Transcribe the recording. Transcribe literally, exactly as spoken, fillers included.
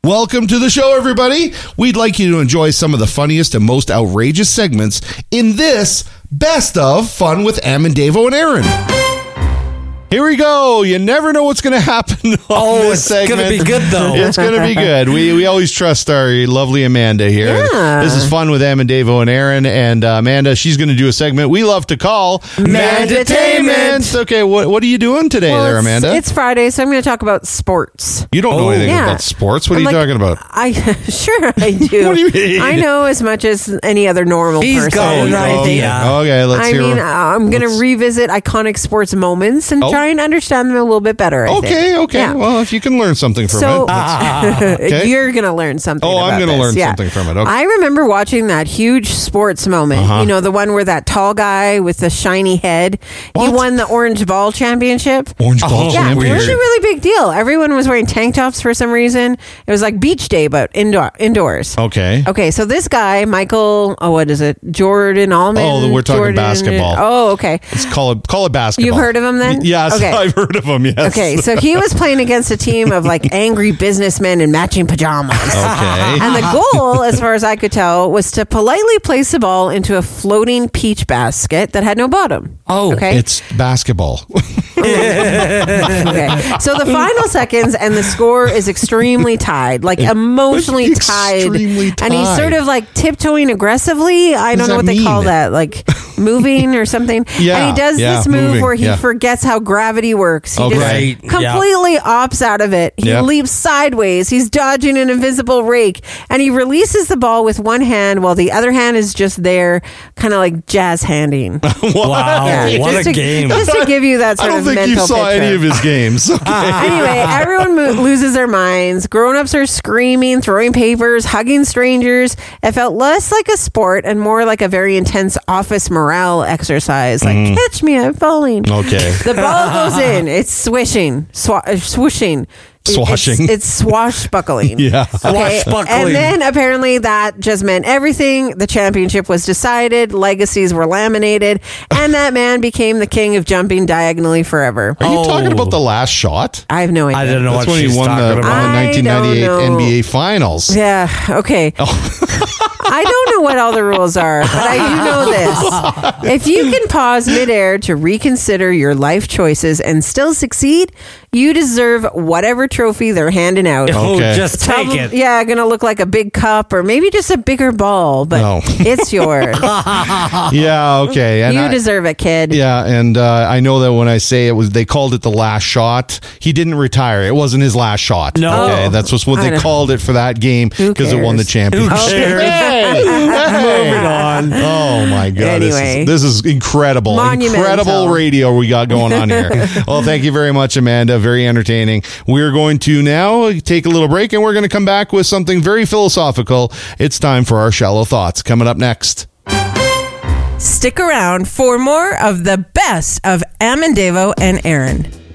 Welcome to the show, everybody. We'd like you to enjoy some of the funniest and most outrageous segments in this Best of Fun with Am and Davo and Aaron. Here we go. You never know what's going to happen on oh, this it's segment. going to be good, though. It's going to be good. We we always trust our lovely Amanda here. Yeah. This is Fun with Am and Davo and Aaron. And uh, Amanda, she's going to do a segment we love to call Mandatainment. Okay, what what are you doing today Well, there, it's- Amanda? It's Friday, so I'm going to talk about sports. you don't know Oh. anything Yeah. about sports. What are I'm you like- talking about? I sure I do. What do you mean? I know as much as any other normal He's person. got an I think. idea. Okay, let's I hear. mean, I'm going to let's- revisit iconic sports moments and Oh. try and understand them a little bit better. I Okay, think. okay. Yeah. Well, if you can learn something from So it. let's- Okay. you're going to learn something. Oh, I'm about gonna this. learn Yeah. something from it. Okay. I remember watching that huge sports moment. Uh-huh. You know, the one where that tall guy with the shiny head, he What? won the orange ball championship. Orange ball Oh, Yeah, champion. it was a really big deal. Everyone was wearing tank tops for some reason. It was like beach day, but indoor indoors. Okay. Okay, so this guy, Michael, oh, what is it? Jordan Allman. Oh, we're talking Jordan- basketball. Oh, okay. Let's call it call it basketball. You've heard of him then? Yes, Okay. I've heard of him. Yes. Okay, so he was playing against a team of like angry businessmen in matching pajamas. Okay. And the goal, as far as I could tell, was to politely place the ball into a floating peach basket that had no bottom. Oh, okay. It's basketball. Okay. So the final seconds and the score is extremely tied, like emotionally tied. Extremely And he's tied. sort of like tiptoeing aggressively. I does don't know that what they call mean? that, like moving or something. Yeah, And he does yeah, this move moving, where he yeah. forgets how gravity works. He Okay. just Right, yeah. completely opts out of it. He Yep. leaps sideways. He's dodging an invisible rake. And he releases the ball with one hand while the other hand is just there, kind of like jazz handing. Wow, Yeah, what just a to, game. Just to give you that I sort don't of think mental you saw picture. any of his games. Okay. Anyway, everyone mo- loses their minds. Grown-ups are screaming, throwing papers, hugging strangers. It felt less like a sport and more like a very intense office morale exercise. Like, Mm. catch me, I'm falling. Okay. The ball goes in. It's swishing, swa- uh, swooshing. It- Swashing. It's, it's swashbuckling. Yeah. Okay. Swashbuckling. And then apparently that just meant everything. The championship was decided, legacies were laminated, and that man became the king of jumping diagonally forever. Are you Oh. talking about the last shot? I have no idea. I don't know That's what when she's he won the, talking won the about. I nineteen ninety-eight don't N know. B A Finals. Yeah, okay. Oh. I don't know what all the rules are, but I do know this. If you can pause midair to reconsider your life choices and still succeed, you deserve whatever trophy they're handing out. Oh, Okay. just take Probably- it. Yeah, gonna look like a big cup or maybe just a bigger ball, but No. it's yours. Yeah, okay. And you I- deserve it, kid. Yeah, and uh, I know that when I say it was, they called it the last shot. He didn't retire. It wasn't his last shot. No. Okay, Oh. that's just what I they know. called it for that game Who because it won the cares? championship. Who cares? Hey! Moving on. Oh my god! Anyway. this, is, this is incredible, Monumental. incredible radio we got going on here. Well, thank you very much, Amanda. Very entertaining. We're going to now take a little break, and we're going to come back with something very philosophical. It's time for our shallow thoughts. Coming up next. Stick around for more of the best of Am and Davo and Aaron.